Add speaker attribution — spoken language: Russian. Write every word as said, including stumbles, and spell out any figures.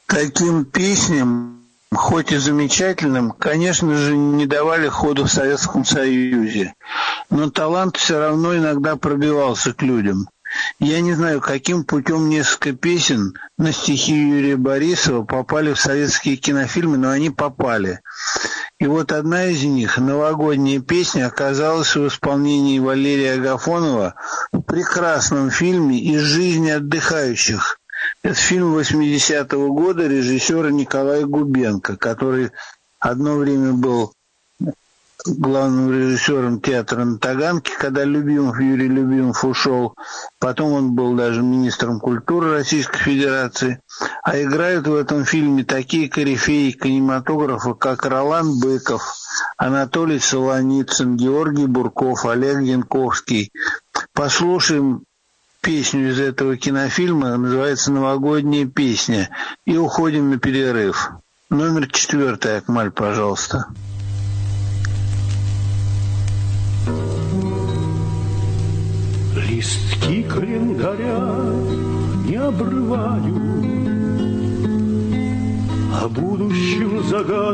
Speaker 1: Таким песням, хоть и замечательным, конечно же, не давали ходу в Советском Союзе. Но талант все равно иногда пробивался к людям. Я не знаю, каким путем несколько песен на стихи Юрия Борисова попали в советские кинофильмы, но они попали. И вот одна из них, новогодняя песня, оказалась в исполнении Валерия Агафонова в прекрасном фильме «Из жизни отдыхающих». Это фильм восьмидесятого года режиссера Николая Губенко, который одно время был главным режиссером театра на Таганке, когда Любимов, Юрий Любимов ушел. Потом он был даже министром культуры Российской Федерации. А играют в этом фильме такие корифеи кинематографа, как Ролан Быков, Анатолий Солоницын, Георгий Бурков, Олег Янковский. Послушаем песню из этого кинофильма, называется «Новогодняя песня», и уходим на перерыв. Номер четвертый, Акмаль, пожалуйста.
Speaker 2: Листки календаря не обрываю, о будущем загадываю.